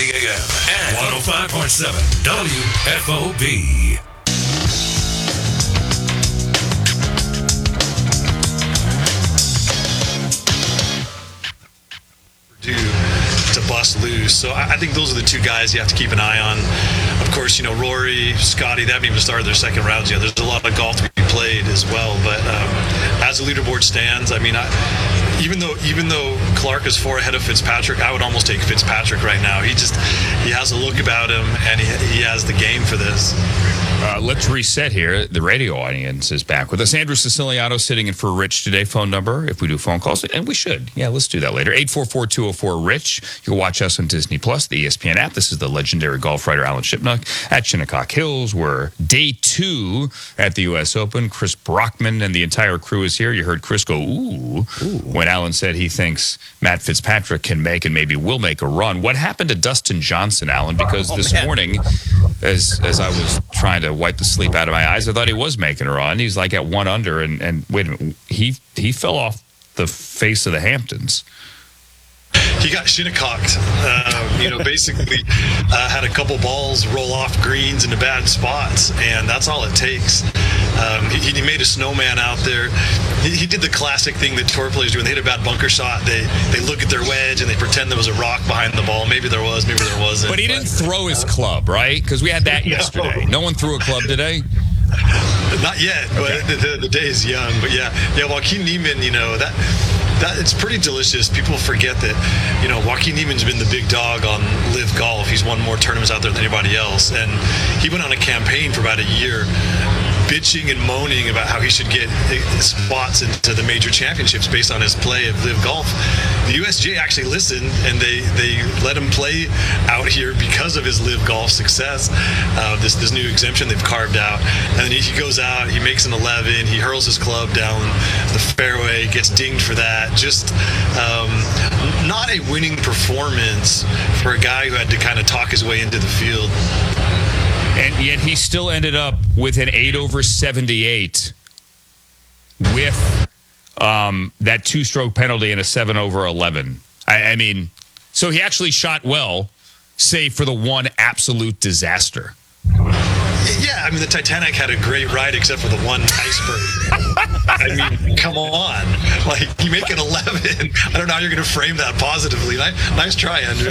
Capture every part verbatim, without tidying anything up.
thirty a.m. and one oh five point seven W F O B. To bust loose. So I think those are the two guys you have to keep an eye on. Of course, you know, Rory, Scotty, they haven't even started their second rounds yet. There's a lot of golf to be played as well. But um, as the leaderboard stands, I mean, I, even though even though Clark is four ahead of Fitzpatrick, I would almost take Fitzpatrick right now. He just he has a look about him, and he, he has the game for this. Uh, let's reset here. The radio audience is back with us. Andrew Siciliano sitting in for Rich today. Phone number, if we do phone calls, and we should. Yeah, let's do that later. eight four four, two oh four, RICH. You can watch us on Disney Plus, the E S P N app. This is the legendary golf writer Alan Shipnuck at Shinnecock Hills. We're day two at the U S Open. Chris Brockman and the entire crew is here. You heard Chris go, ooh, ooh, when Alan said he thinks Matt Fitzpatrick can make and maybe will make a run. What happened to Dustin Johnson, Alan? Because oh, this man. morning, as as I was trying to wipe the sleep out of my eyes, I thought he was making a run. He's like at one under, and, and wait a minute, he he fell off the face of the Hamptons. He got shinnecocked. Uh, you know, basically uh, had a couple balls roll off greens into bad spots, and that's all it takes. Um, he, he made a snowman out there. He, he did the classic thing that tour players do when they hit a bad bunker shot. They they look at their wedge and they pretend there was a rock behind the ball. Maybe there was, maybe there wasn't. But he didn't but, throw his club, right? Because we had that yesterday. No. no one threw a club today? Not yet, but okay. the, the, the day is young. But yeah, yeah, Joaquin Niemann, you know, that... That, it's pretty delicious. People forget that, you know, Joaquin Niemann's been the big dog on Live Golf. He's won more tournaments out there than anybody else. And he went on a campaign for about a year bitching and moaning about how he should get spots into the major championships based on his play of Live Golf. The U S G A actually listened, and they, they let him play out here because of his Live Golf success, uh, this this new exemption they've carved out. And then he goes out, he makes an eleven, he hurls his club down the fairway, gets dinged for that. Just um, not a winning performance for a guy who had to kind of talk his way into the field. And yet he still ended up with an eight over seventy-eight with um, that two-stroke penalty and a seven over eleven. I, I mean, so he actually shot well, save for the one absolute disaster. Yeah, I mean, the Titanic had a great ride except for the one iceberg. I mean, come on. Like, you make an eleven. I don't know how you're going to frame that positively. Nice, nice try, Andrew.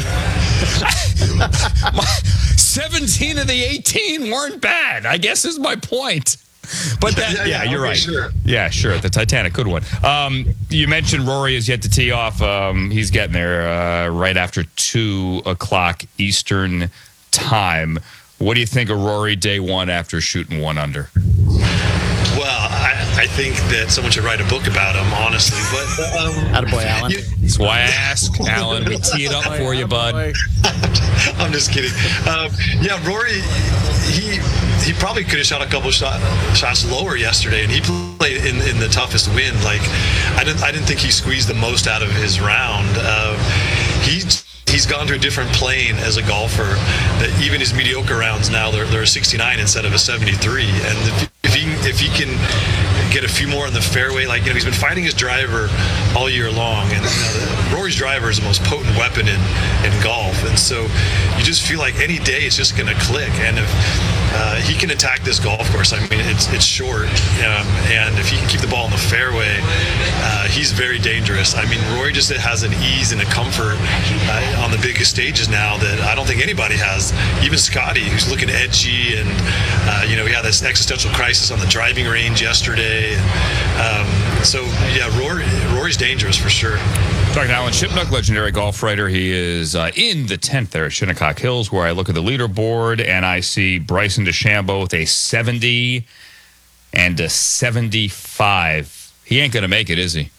seventeen of the eighteen weren't bad, I guess is my point. But that, yeah, yeah, yeah you're right. Sure. Yeah, sure. The Titanic, good one. Um, you mentioned Rory is yet to tee off. Um, he's getting there uh, right after two o'clock Eastern time. What do you think of Rory day one after shooting one under? Well, I, I think that someone should write a book about him, honestly. But um, attaboy, Alan. You, That's why I ask, Alan. We tee it up for you, bud. I'm just kidding. Um, yeah, Rory, he he probably could have shot a couple shot, shots lower yesterday, and he played in, in the toughest wind. Like, I didn't I didn't think he squeezed the most out of his round. Uh, he. He's gone to a different plane as a golfer. That even his mediocre rounds now, they're, they're a sixty-nine instead of a seventy-three. And if, if he if he can get a few more in the fairway, like, you know, he's been fighting his driver all year long. And you know, the, Rory's driver is the most potent weapon in, in golf. And so you just feel like any day it's just going to click. And if uh, he can attack this golf course, I mean, it's it's short. Um, and if he can keep the ball in the fairway, uh, he's very dangerous. I mean, Rory just has an ease and a comfort uh, on the biggest stages now that I don't think anybody has. Even Scotty, who's looking edgy, and uh, you know, he had this existential crisis on the driving range yesterday. Um, so yeah, Rory, Rory's dangerous for sure. Talking to Alan Shipnuck, legendary golf writer. He is uh, in the tenth there at Shinnecock Hills, where I look at the leaderboard and I see Bryson DeChambeau with a seventy and a seventy-five. He ain't going to make it, is he?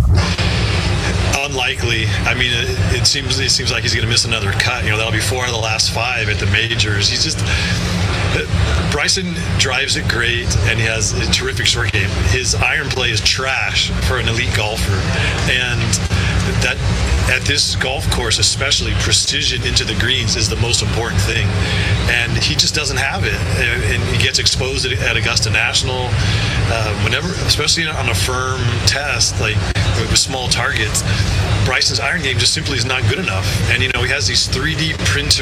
Unlikely. I mean, it, it seems it seems like he's going to miss another cut. You know, that'll be four of the last five at the majors. He's just uh, Bryson drives it great, and he has a terrific short game. His iron play is trash for an elite golfer, and that at this golf course, especially, precision into the greens is the most important thing, and he just doesn't have it. And he gets exposed at Augusta National, uh, whenever, especially on a firm test, like with small targets. Bryson's iron game just simply is not good enough, and you know, he has these three D printer